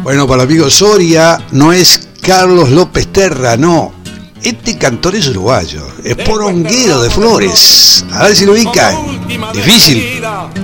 Bueno, para el amigo Soria, no es Carlos López Terra, no. Este cantor es uruguayo, es Poronguero de Flores. A ver si lo ubican. Difícil.